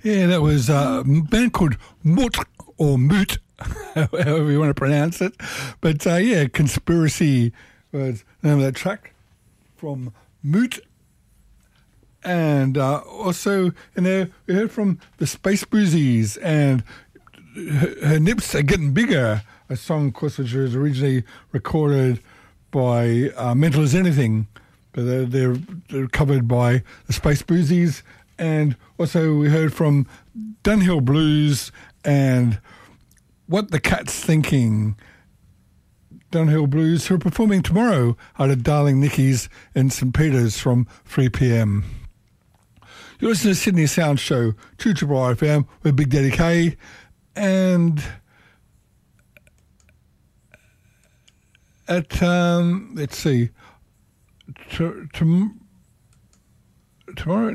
Yeah, that was a band called Moot, or Moot, however you want to pronounce it. But yeah, Conspiracy was the name of that track from Moot. And also, we heard from the Space Boozies and Her Nips Are Getting Bigger, a song, of course, which was originally recorded by Mental as Anything, but they're covered by the Space Boozies. And also we heard from Dunhill Blues and What the Cat's Thinking. Dunhill Blues, who are performing tomorrow out at Darling Nicky's in St Peters from 3 p.m. You're listening to Sydney Sound Show, 2 FM with Big Daddy K. And at, let's see, tomorrow,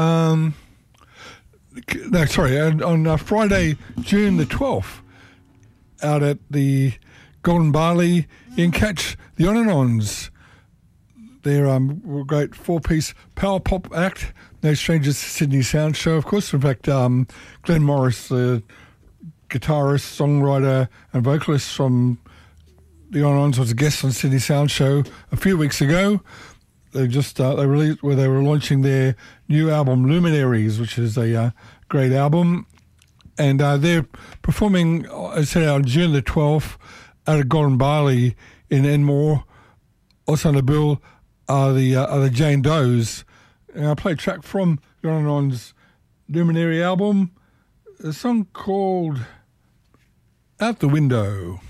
on Friday, June the 12th, out at the Golden Barley, you can catch the On-and-Ons. They're a great 4-piece power pop act, no strangers to Sydney Sound Show, of course. In fact, Glenn Morris, the guitarist, songwriter and vocalist from the On-and-Ons, was a guest on Sydney Sound Show a few weeks ago. They just they released where they were launching their new album Luminaries, which is a great album, and they're performing, as I said, on June the 12th at a Golden Barley in Enmore. Also on the bill are the Jane Does, and I play a track from the On-and-Ons Luminary album, a song called Out the Window.